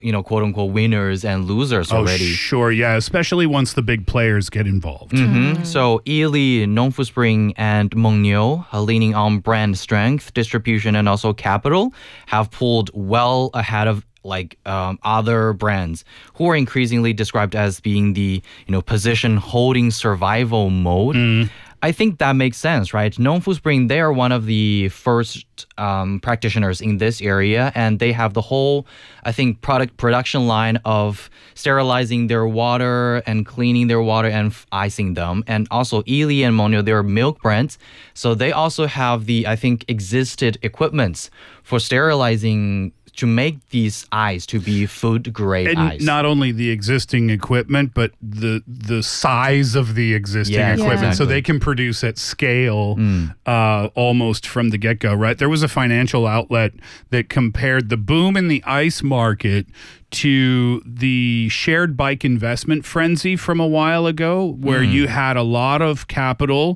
quote unquote winners and losers already. Sure, yeah, especially once the big players get involved. So Yili, Nongfu Spring, and Mengniu, leaning on brand strength, distribution, and also capital, have pulled well ahead of other brands who are increasingly described as being the position holding survival mode. I think that makes sense, right? Nongfu Spring, they are one of the first practitioners in this area, and they have the whole, I think, product production line of sterilizing their water and cleaning their water and icing them. And also Yili and Mengniu, they're milk brands, so they also have the, I think, existed equipments for sterilizing to make these ice to be food-grade ice. Not only the existing equipment, but the size of the existing equipment. Exactly. So they can produce at scale almost from the get-go, right? There was a financial outlet that compared the boom in the ice market to the shared bike investment frenzy from a while ago, where you had a lot of capital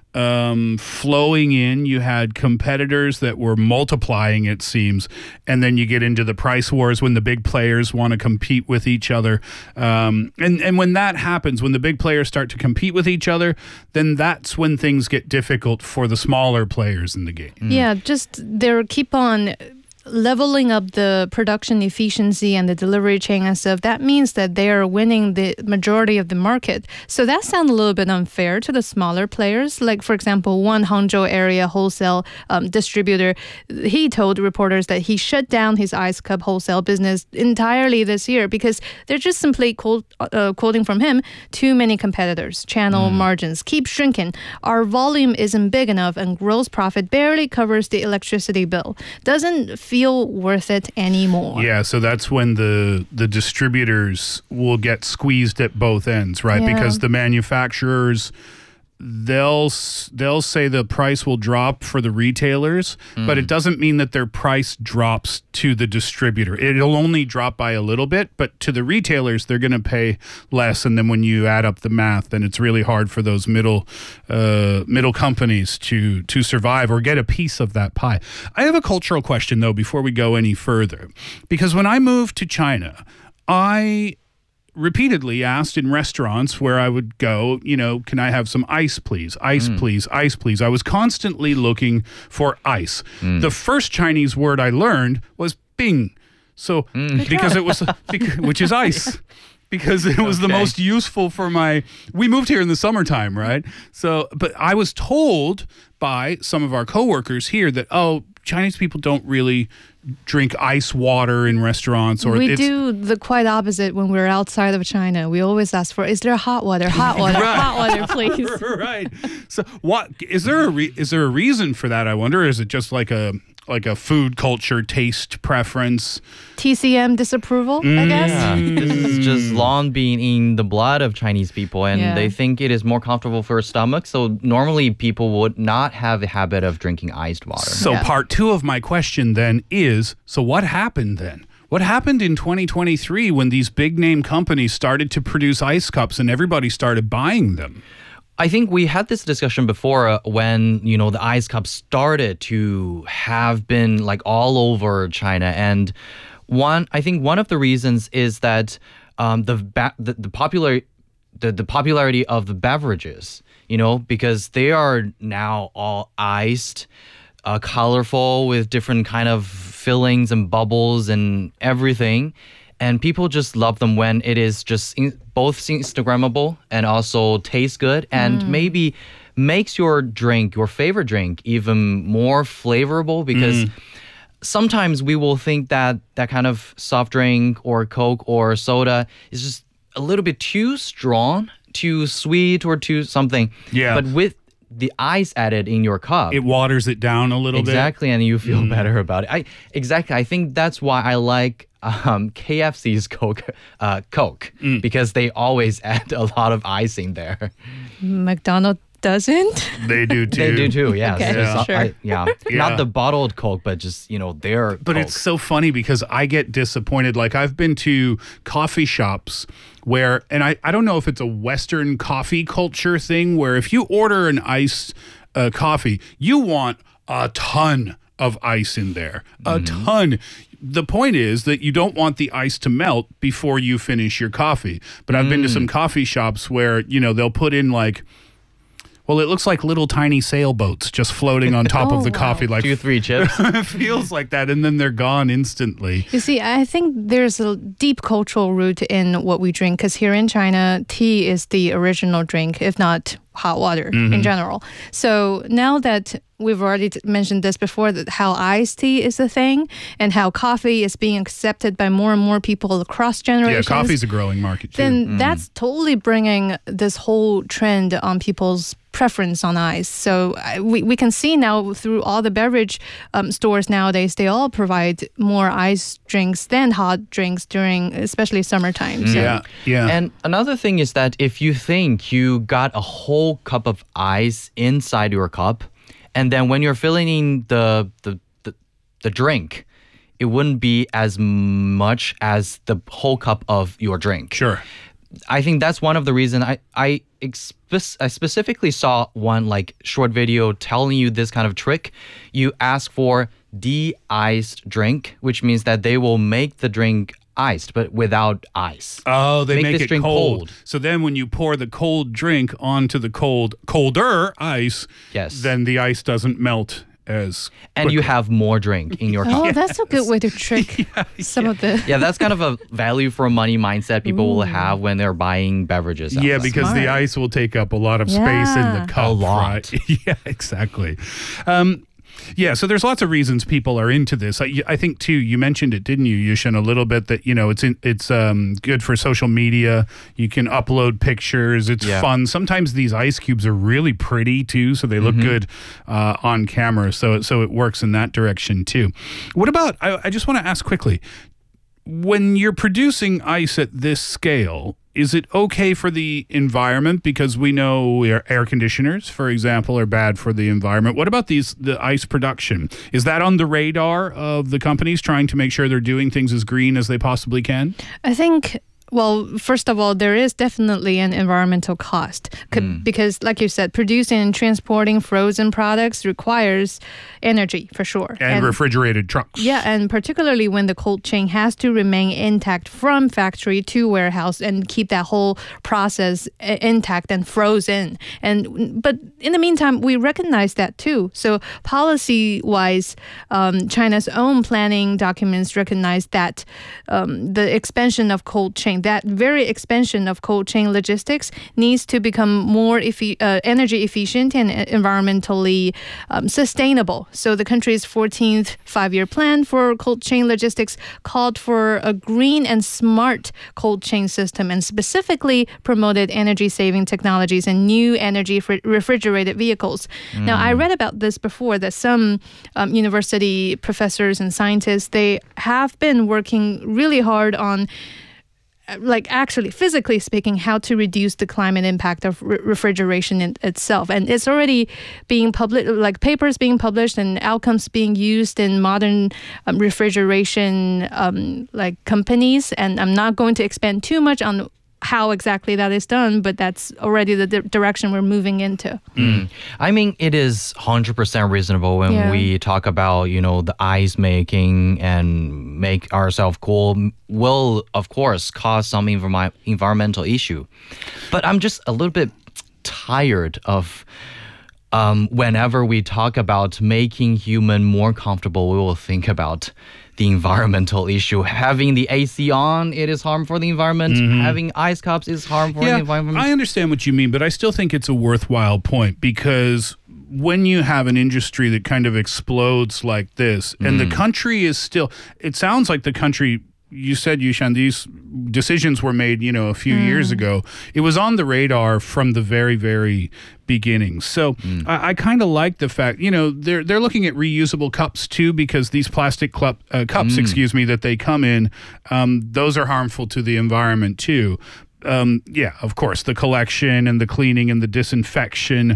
flowing in. You had competitors that were multiplying, it seems, and then you get into the price wars when the big players want to compete with each other. And when that happens, when the big players start to compete with each other, then that's when things get difficult for the smaller players in the game. Yeah, just they keep on leveling up the production efficiency and the delivery chain and stuff. That means that they are winning the majority of the market. So that sounds a little bit unfair to the smaller players. Like, for example, one Hangzhou area wholesale distributor, he told reporters that he shut down his ice cup wholesale business entirely this year because they're just simply quoting from him, too many competitors. Channel margins keep shrinking. Our volume isn't big enough and gross profit barely covers the electricity bill. Doesn't feel worth it anymore. Yeah, so that's when the distributors will get squeezed at both ends, right? Yeah. Because the manufacturers, they'll say the price will drop for the retailers, but it doesn't mean that their price drops to the distributor. It'll only drop by a little bit, but to the retailers, they're going to pay less. And then when you add up the math, then it's really hard for those middle companies to survive or get a piece of that pie. I have a cultural question, though, before we go any further, because when I moved to China, I repeatedly asked in restaurants where I would go, can I have some ice, please? Ice, please. Ice, please. I was constantly looking for ice. The first Chinese word I learned was bing. So, because it was, which is ice. Because it was the most useful for we moved here in the summertime, right? So, but I was told by some of our coworkers here that, Chinese people don't really drink ice water in restaurants. We do the quite opposite when we're outside of China. We always ask for, is there hot water? Hot water, hot water, please. Right. So what is there a reason for that, I wonder? Or is it just like a food culture taste preference? TCM disapproval, I guess. Yeah, this is just long been in the blood of Chinese people, and they think it is more comfortable for your stomach. So normally people would not have a habit of drinking iced water. So part two of my question then is, so what happened then? What happened in 2023 when these big name companies started to produce ice cups and everybody started buying them? I think we had this discussion before when, the ice cups started to have been all over China. And I think one of the reasons is that the popularity of the beverages, because they are now all iced, colorful with different kind of fillings and bubbles and everything. And people just love them when it is just both Instagrammable and also tastes good and maybe makes your favorite drink, even more flavorful, because sometimes we will think that kind of soft drink or Coke or soda is just a little bit too strong, too sweet, or too something. Yeah. But with the ice added in your cup, it waters it down a little bit. Exactly, and you feel better about it. I think that's why I like KFC's Coke because they always add a lot of icing there. McDonald's doesn't? They do too. They do too, yes. Okay, sure. Not the bottled Coke, but just, their But Coke. it's so funny because I get disappointed. Like, I've been to coffee shops where, and I don't know if it's a Western coffee culture thing, where if you order an iced coffee, you want a ton of ice in there. A ton. The point is that you don't want the ice to melt before you finish your coffee. But I've been to some coffee shops where, they'll put in well, it looks like little tiny sailboats just floating on top of the coffee. Like 2-3 chips. It feels like that, and then they're gone instantly. You see, I think there's a deep cultural root in what we drink, because here in China, tea is the original drink, if not hot water in general. So now that we've already mentioned this before, that how iced tea is a thing and how coffee is being accepted by more and more people across generations. Yeah, coffee's a growing market too. Then that's totally bringing this whole trend on people's preference on ice. So we can see now through all the beverage stores nowadays, they all provide more ice drinks than hot drinks during especially summertime. So. Yeah. And another thing is that if you think you got a whole cup of ice inside your cup, and then when you're filling the drink, it wouldn't be as much as the whole cup of your drink. Sure. I think that's one of the reasons I specifically saw one short video telling you this kind of trick. You ask for de-iced drink, which means that they will make the drink iced, but without ice. Oh, they make this it drink cold. So then when you pour the cold drink onto the colder ice, Yes. then the ice doesn't melt as And you quickly. have more drink in your cup. Oh, that's a good way to trick some of the... Yeah, that's kind of a value for money mindset people will have when they're buying beverages. Yeah, outside. because the Smart. ice will take up a lot of space in Yeah. the cup. A lot. Right? Yeah, exactly. So there's lots of reasons people are into this. I think too. You mentioned it, didn't you, Yushin, a little bit that it's good for social media. You can upload pictures. It's fun. Sometimes these ice cubes are really pretty too, so they look good on camera. So it works in that direction too. What about? I just want to ask quickly. When you're producing ice at this scale, is it okay for the environment? Because we know air conditioners, for example, are bad for the environment. What about the ice production? Is that on the radar of the companies trying to make sure they're doing things as green as they possibly can? I think, well, first of all, there is definitely an environmental cost because, like you said, producing and transporting frozen products requires energy for sure. And refrigerated trucks. Yeah, and particularly when the cold chain has to remain intact from factory to warehouse and keep that whole process intact and frozen. But in the meantime, we recognize that too. So policy-wise, China's own planning documents recognize that the expansion of cold chain, that very expansion of cold chain logistics needs to become more energy efficient and environmentally sustainable. So the country's 14th five-year plan for cold chain logistics called for a green and smart cold chain system and specifically promoted energy-saving technologies and new energy refrigerated vehicles. Now, I read about this before, that some university professors and scientists, they have been working really hard on actually physically speaking, how to reduce the climate impact of refrigeration in itself. And it's already being published, papers being published and outcomes being used in modern refrigeration companies. And I'm not going to expand too much on how exactly that is done, but that's already the direction we're moving into. I mean, it is 100% reasonable when we talk about, the ice making and make ourselves cool will, of course, cause some environmental issue. But I'm just a little bit tired of whenever we talk about making human more comfortable, we will think about the environmental issue. Having the AC on, it is harmful for the environment. Having ice cups is harmful for the environment. I understand what you mean, but I still think it's a worthwhile point because when you have an industry that kind of explodes like this, and the country is still, it sounds like the country, you said, Yushan, these decisions were made, a few years ago. It was on the radar from the very, very beginning. So I kind of like the fact, they're looking at reusable cups too, because these plastic cups, that they come in, those are harmful to the environment too. Of course, the collection and the cleaning and the disinfection.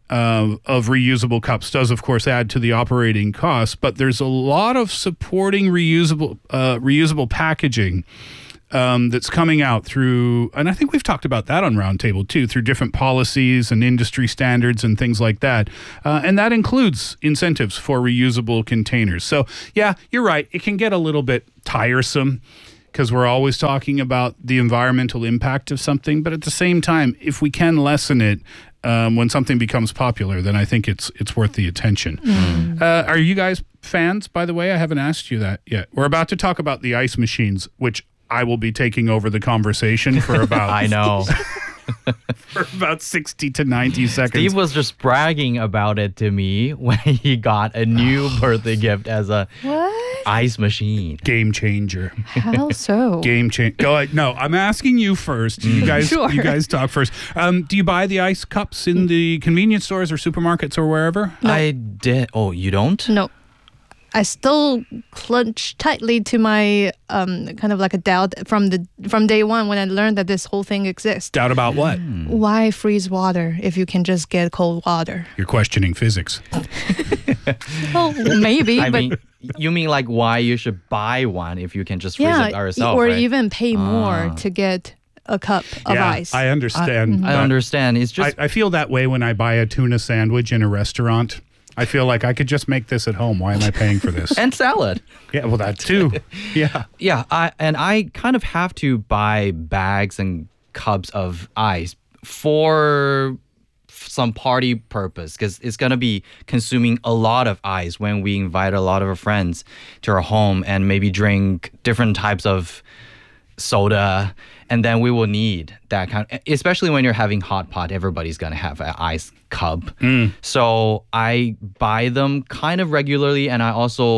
of reusable cups does, of course, add to the operating costs, but there's a lot of supporting reusable packaging that's coming out through, and I think we've talked about that on Roundtable too, through different policies and industry standards and things like that. And that includes incentives for reusable containers. So yeah, you're right. It can get a little bit tiresome because we're always talking about the environmental impact of something. But at the same time, if we can lessen it, when something becomes popular, then I think it's worth the attention. Are you guys fans, by the way? I haven't asked you that yet. We're about to talk about the ice machines, which I will be taking over the conversation for about I know. for about 60 to 90 seconds. Steve was just bragging about it to me when he got a new birthday gift as a What? ice machine. Game changer. How so? Game changer. Go ahead. No, I'm asking you first. You guys, Sure. you guys talk first. Do you buy the ice cups in the convenience stores or supermarkets or wherever? I did. Oh, you don't? No. I still clutch tightly to my kind of like a doubt from day one when I learned that this whole thing exists. Doubt about what? Why freeze water if you can just get cold water? You're questioning physics. Well, maybe, I but mean, you mean like why you should buy one if you can just freeze it yourself, or right? even pay more to get a cup of Yeah, ice. I understand. I but understand. It's just I feel that way when I buy a tuna sandwich in a restaurant. I feel like I could just make this at home. Why am I paying for this? and salad. Yeah, well, that too. Yeah. Yeah, I kind of have to buy bags and cups of ice for some party purpose because it's going to be consuming a lot of ice when we invite a lot of our friends to our home and maybe drink different types of soda, and then we will need that kind of, especially when you're having hot pot, everybody's going to have an ice cup. So I buy them kind of regularly, and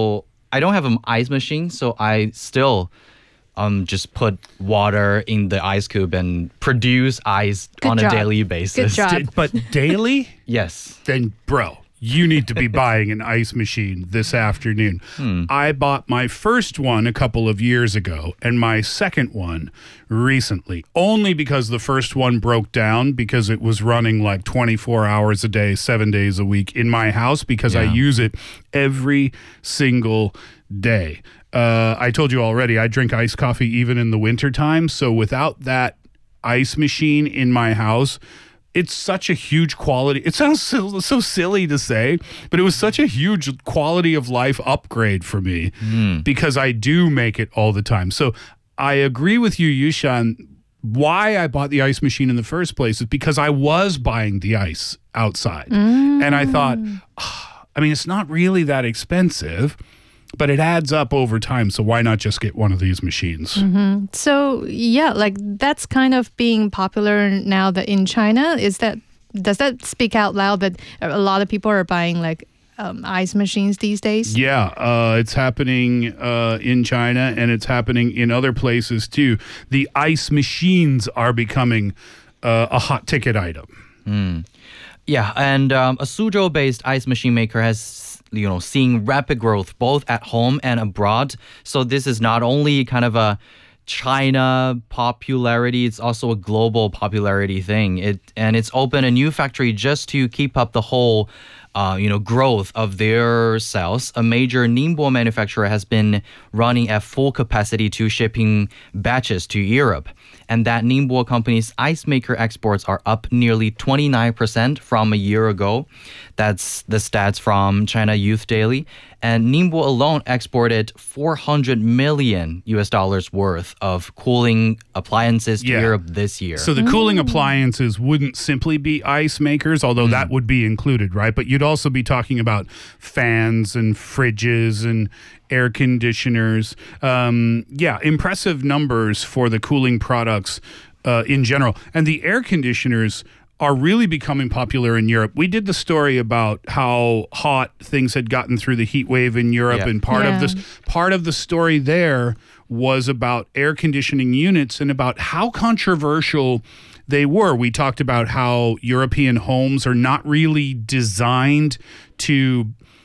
I don't have an ice machine, so I still just put water in the ice cube and produce ice Good on job. a daily basis. Good job. But daily? Yes. Then, bro, you need to be buying an ice machine this afternoon. I bought my first one a couple of years ago and my second one recently, only because the first one broke down because it was running like 24 hours a day, 7 days a week in my house because I Yeah. use it every single day. I told you already, I drink iced coffee even in the wintertime. So without that ice machine in my house, it's such a huge quality. It sounds so silly to say, but it was such a huge quality of life upgrade for me because I do make it all the time. So I agree with you, Yushan. Why I bought the ice machine in the first place is because I was buying the ice outside. And I thought, I mean, it's not really that expensive, but it adds up over time. So why not just get one of these machines? So yeah, like that's kind of being popular now that in China. Does that speak out loud that a lot of people are buying like ice machines these days? Yeah, it's happening in China and it's happening in other places too. The ice machines are becoming a hot ticket item. Yeah, and a Suzhou-based ice machine maker has seeing rapid growth both at home and abroad. So this is not only kind of a China popularity, it's also a global popularity thing. It's opened a new factory just to keep up the whole growth of their sales. A major Ningbo manufacturer has been running at full capacity to shipping batches to Europe. And that Ningbo company's ice maker exports are up nearly 29% from a year ago. That's the stats from China Youth Daily. And Ningbo alone exported $400 million worth of cooling appliances to Yeah. Europe this year. So the cooling appliances wouldn't simply be ice makers, although that would be included, right? But you'd also be talking about fans and fridges and air conditioners. Impressive numbers for the cooling products in general. And the air conditioners are really becoming popular in Europe. We did the story about how hot things had gotten through the heat wave in Europe, Yeah. and part of the story there was about air conditioning units and about how controversial they were. We talked about how European homes are not really designed to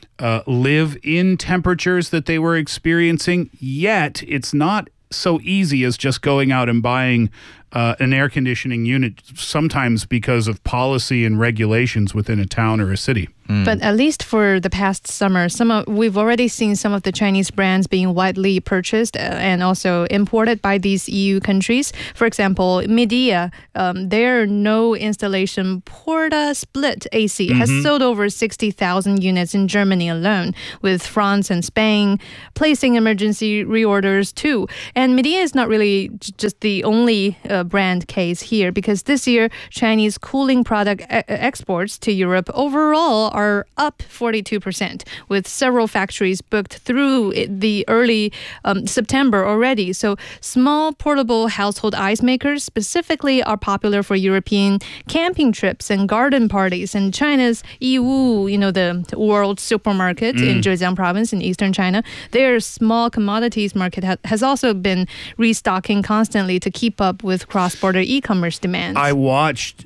live in temperatures that they were experiencing, yet it's not so easy as just going out and buying an air conditioning unit, sometimes because of policy and regulations within a town or a city. But at least for the past summer, we've already seen some of the Chinese brands being widely purchased and also imported by these EU countries. For example, Midea, their no installation Porta Split AC has sold over 60,000 units in Germany alone, with France and Spain placing emergency reorders too. And Midea is not really just the only brand case here, because this year Chinese cooling product exports to Europe overall are up 42%, with several factories booked through the early September already. So small portable household ice makers specifically are popular for European camping trips and garden parties. And China's Yiwu, the world supermarket in Zhejiang province in eastern China, their small commodities market has also been restocking constantly to keep up with cross-border e-commerce demands. I watched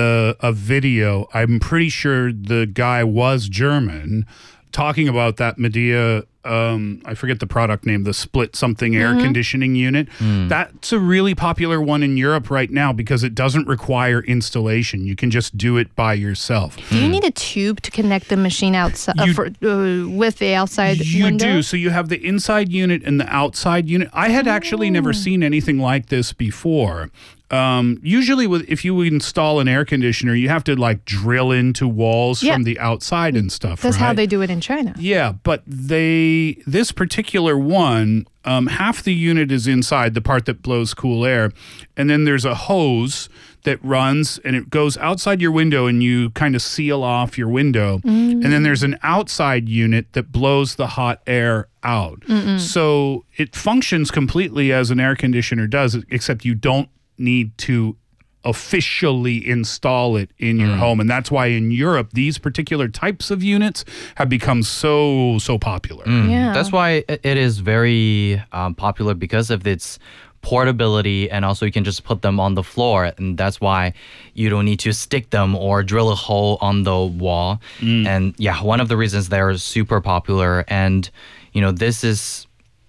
a video. I'm pretty sure the guy was German, talking about that Midea, I forget the product name, the split something air conditioning unit. That's a really popular one in Europe right now because it doesn't require installation. You can just do it by yourself. Do you need a tube to connect the machine outside with the outside window? You do. So you have the inside unit and the outside unit. I had actually never seen anything like this before. Usually if you install an air conditioner, you have to drill into walls from the outside and stuff. That's how they do it in China. Yeah, but this particular one, half the unit is inside, the part that blows cool air, and then there's a hose that runs and it goes outside your window and you kind of seal off your window. And then there's an outside unit that blows the hot air out. So it functions completely as an air conditioner does, except you don't need to officially install it in your home. And that's why in Europe, these particular types of units have become so popular. Yeah. That's why it is very popular, because of its portability, and also you can just put them on the floor, and that's why you don't need to stick them or drill a hole on the wall. And yeah, one of the reasons they're super popular. And this is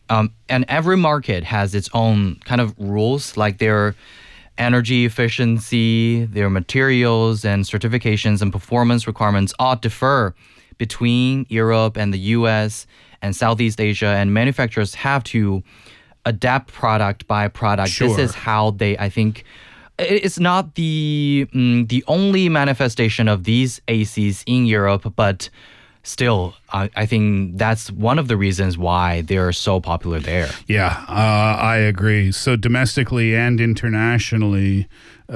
and every market has its own kind of rules, like their energy efficiency, their materials and certifications and performance requirements all differ between Europe and the US and Southeast Asia, and manufacturers have to adapt product by product. Sure. This is how I think it's not the only manifestation of these ACs in Europe, but still, I think that's one of the reasons why they're so popular there. Yeah, I agree. So domestically and internationally,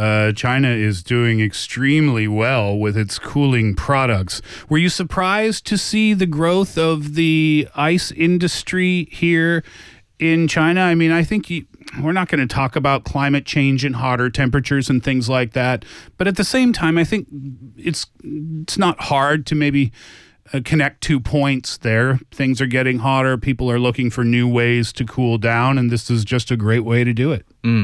China is doing extremely well with its cooling products. Were you surprised to see the growth of the ice industry here in China? I mean, I think we're not going to talk about climate change and hotter temperatures and things like that. But at the same time, I think it's not hard to maybe connect 2 points there. Things are getting hotter. People are looking for new ways to cool down, and this is just a great way to do it.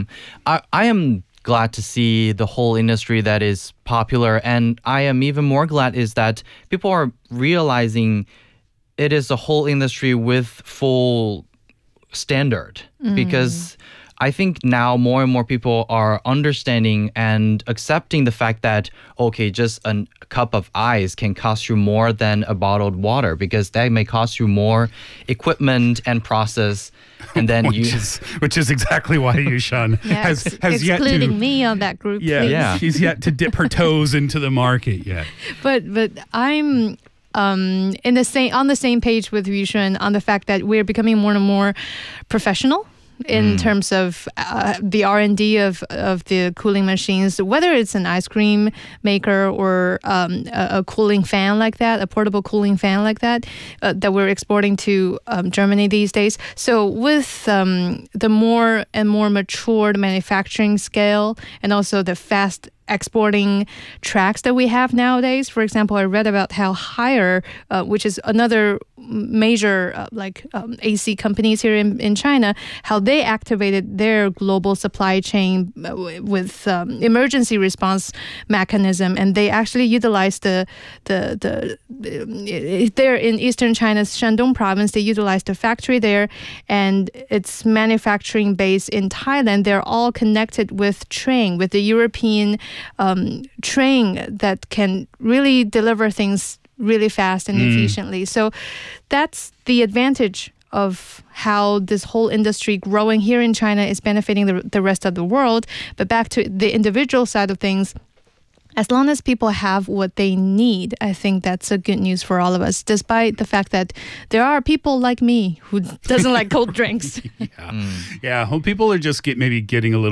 I am glad to see the whole industry that is popular, and I am even more glad is that people are realizing it is a whole industry with full standard, because I think now more and more people are understanding and accepting the fact that, okay, just a cup of ice can cost you more than a bottled water, because that may cost you more equipment and process. And then which is exactly why Yushan has yet to, excluding me on that group. Yeah, she's yet to dip her toes into the market yet. But I'm on the same page with Yushan on the fact that we're becoming more and more professional in terms of the R&D of the cooling machines, whether it's an ice cream maker or a cooling fan like that, a portable cooling fan like that, that we're exporting to Germany these days. So with the more and more matured manufacturing scale, and also the fast exporting tracks that we have nowadays. For example, I read about how Haier, which is another major AC companies here in China, how they activated their global supply chain with emergency response mechanism, and they actually utilized there in eastern China's Shandong province. They utilized the factory there and its manufacturing base in Thailand. They're all connected with the European train that can really deliver things really fast and efficiently. So that's the advantage of how this whole industry growing here in China is benefiting the rest of the world. But back to the individual side of things, as long as people have what they need, I think that's a good news for all of us, despite the fact that there are people like me who doesn't like cold drinks. Yeah, well, people are just maybe getting a little